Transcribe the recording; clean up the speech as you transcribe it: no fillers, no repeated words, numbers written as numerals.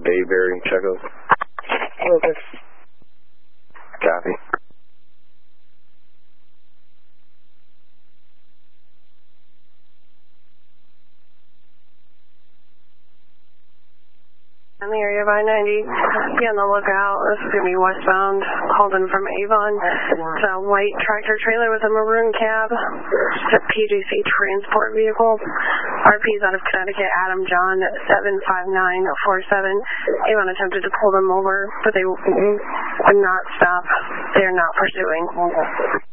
Bayberry, Checo. Okay. Copy. In the area of I-90, be on the lookout. This is going to be westbound, called in from Avon. It's a white tractor trailer with a maroon cab. It's a PGC transport vehicle. RP's out of Connecticut, Adam John, 75947. Avon attempted to pull them over, but they would not stop. They are not pursuing.